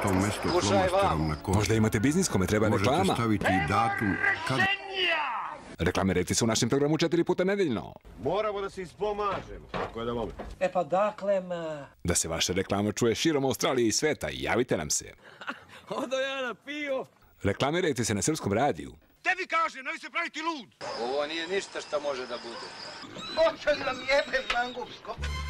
tom mestu flomasterom na koži. Možda imate biznis kome treba reklama. Možete staviti i datum kad... Reklamirajte se u našem programu 4 puta nedeljno. Moramo da se ispomažemo. Tako je da mogu. E pa dakle, Da se vaša reklama čuje širom Australije i sveta, javite nam se. Odo ja na pivo. Reklamirajte se na Srpskom radiju. Tebi kaže, nemoj se praviti lud! Ovo nije ništa što može da bude. Očaj nam jebe, Mangupsko.